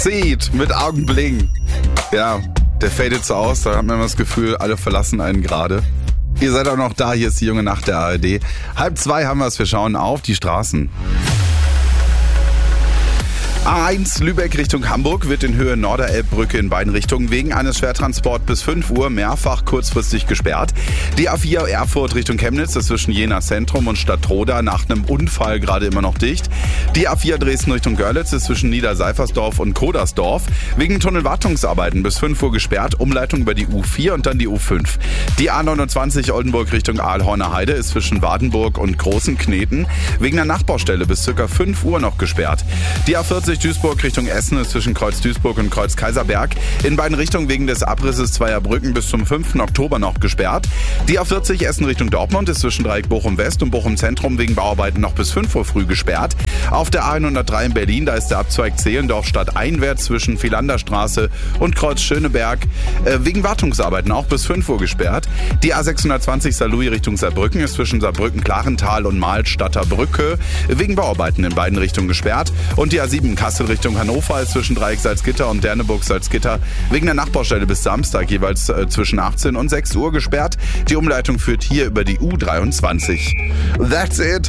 Seed mit Augenbling. Ja, der fadet so aus, da hat man immer das Gefühl, alle verlassen einen gerade. Ihr seid auch noch da, hier ist die junge Nacht der ARD. 1:30 haben wir es, wir schauen auf die Straßen. A1 Lübeck Richtung Hamburg wird in Höhe Norderelbbrücke in beiden Richtungen wegen eines Schwertransports bis 5 Uhr mehrfach kurzfristig gesperrt. Die A4 Erfurt Richtung Chemnitz ist zwischen Jena Zentrum und Stadtroda nach einem Unfall gerade immer noch dicht. Die A4 Dresden Richtung Görlitz ist zwischen Niederseifersdorf und Kodersdorf wegen Tunnelwartungsarbeiten bis 5 Uhr gesperrt. Umleitung über die U4 und dann die U5. Die A29 Oldenburg Richtung Aalhorner Heide ist zwischen Wardenburg und Großen Kneten wegen einer Nachbaustelle bis ca. 5 Uhr noch gesperrt. Die A40 Duisburg Richtung Essen ist zwischen Kreuz Duisburg und Kreuz Kaiserberg in beiden Richtungen wegen des Abrisses zweier Brücken bis zum 5. Oktober noch gesperrt. Die A40 Essen Richtung Dortmund ist zwischen Dreieck Bochum West und Bochum Zentrum wegen Bauarbeiten noch bis 5 Uhr früh gesperrt. Auf der A103 in Berlin, da ist der Abzweig Zehlendorf stadteinwärts zwischen Vilanderstraße und Kreuz Schöneberg wegen Wartungsarbeiten auch bis 5 Uhr gesperrt. Die A620 Saarlouis Richtung Saarbrücken ist zwischen Saarbrücken-Klarental und Mahlstadter Brücke wegen Bauarbeiten in beiden Richtungen gesperrt. Und die A7 Kassel Richtung Hannover ist zwischen Dreieck Salzgitter und Derneburg Salzgitter wegen der Nachbaustelle bis Samstag jeweils zwischen 18 und 6 Uhr gesperrt. Die Umleitung führt hier über die U23. That's it.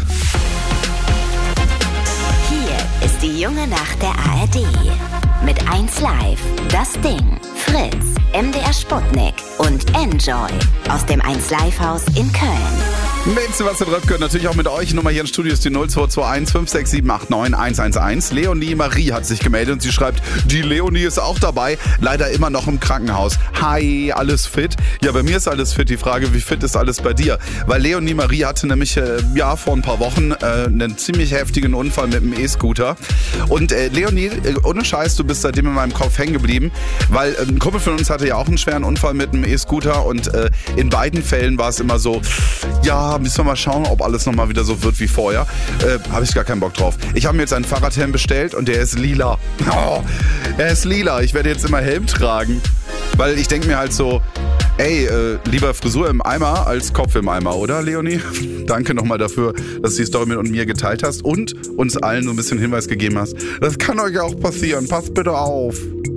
Hier ist die junge Nacht der ARD. Mit 1 Live, Das Ding, Fritz, MDR Sputnik und Enjoy aus dem 1 Live Haus in Köln. Mit Sebastian Röpke, natürlich auch mit euch. Nummer hier im Studio ist die 0221 567 89 111. Leonie Marie hat sich gemeldet und sie schreibt, die Leonie ist auch dabei, leider immer noch im Krankenhaus. Hi, alles fit? Ja, bei mir ist alles fit. Die Frage, wie fit ist alles bei dir? Weil Leonie Marie hatte nämlich vor ein paar Wochen einen ziemlich heftigen Unfall mit dem E-Scooter. Und Leonie, ohne Scheiß, du bist seitdem in meinem Kopf hängen geblieben, weil ein Kumpel von uns hatte ja auch einen schweren Unfall mit einem E-Scooter und in beiden Fällen war es immer so, ja, müssen wir mal schauen, ob alles nochmal wieder so wird wie vorher. Habe ich gar keinen Bock drauf. Ich habe mir jetzt einen Fahrradhelm bestellt und der ist lila. Oh, er ist lila. Ich werde jetzt immer Helm tragen. Weil ich denke mir halt so, ey, lieber Frisur im Eimer als Kopf im Eimer, oder Leonie? Danke nochmal dafür, dass du die Story mit mir geteilt hast und uns allen so ein bisschen Hinweis gegeben hast. Das kann euch auch passieren. Passt bitte auf.